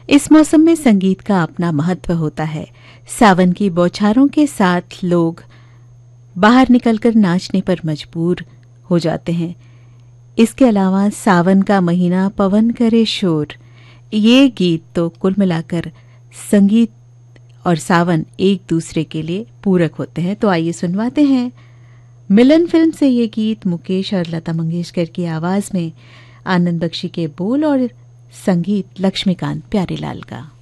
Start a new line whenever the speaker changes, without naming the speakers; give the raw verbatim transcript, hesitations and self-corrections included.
इस मौसम में संगीत का अपना महत्व होता है। सावन की बौछारों के साथ लोग बाहर निकलकर नाचने पर मजबूर हो जाते हैं। इसके अलावा सावन का महीना, पवन करे शोर, ये गीत तो कुल मिलाकर संगीत और सावन एक दूसरे के लिए पूरक होते हैं। तो आइए सुनवाते हैं मिलन फिल्म से ये गीत मुकेश और लता मंगेशकर की आवाज में, आनंद बख्शी के बोल और संगीत लक्ष्मीकांत प्यारेलाल का।